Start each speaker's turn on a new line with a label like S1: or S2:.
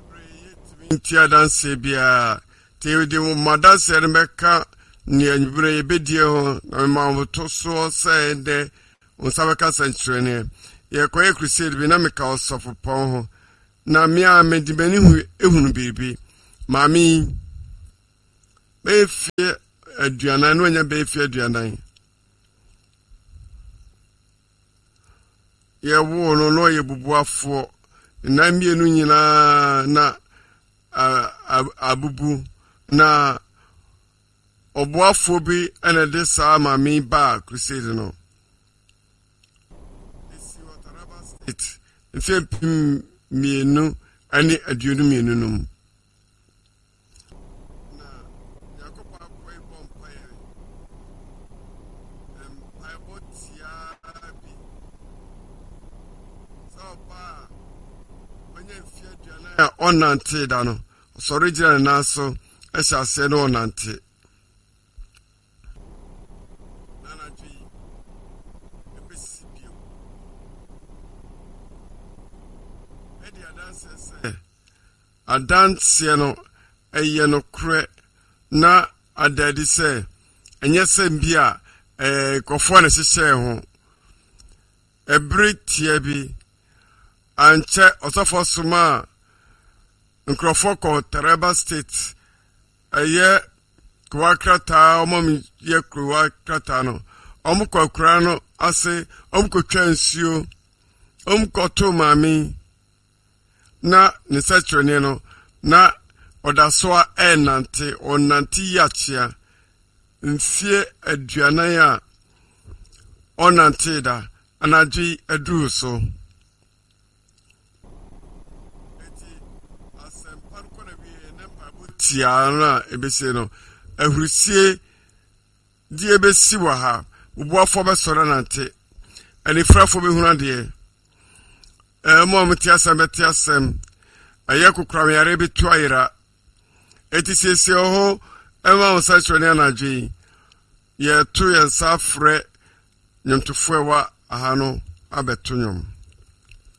S1: Tia dance bia te de mother said meka near brave video no to so said de on Sabaka century ye koye crusade bi na meka osofo pon ho na me a me di bani hu ehunu bibi mami be fie aduana no nya be fie aduana ye wo no ye bubuafo na mienu nyina na abubu na obuafo bi ene de sa mami ba crusade no If me no any aduonu mienu num na yakopa koi bompaye aibotia bi so pa onye fie aduana onante da no so original na so ehya se no onante Adanse no eye no kre na adadi se enye sembia kofo na hyehyɛ ho ebritie bi anche osofo soma nkrofo ko Taraba State eye kwakrata omomi ye kwakrata no omukokura no ase omukotwa nsuo omkoto mami na nisachone no na odasoa enante onanti yachia mfie aduana ya onante da anadwi aduru so eti asempar ko na bi ne pabutia na ebese no ahurusie di ebesi wa ha ubuafo be soro nante anifrafo be huna de mo metiasem ayekukra yare betu ayira etisese ho ema osachone anadwi ye tu ye safre nyomtofo wa ahano abeto nyom